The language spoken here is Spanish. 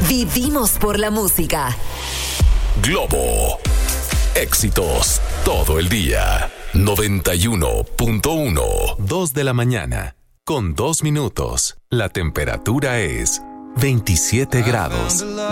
Vivimos por la música. Globo. Éxitos todo el día. 91.1. 2 de la mañana. Con 2 minutos. La temperatura es 27 grados.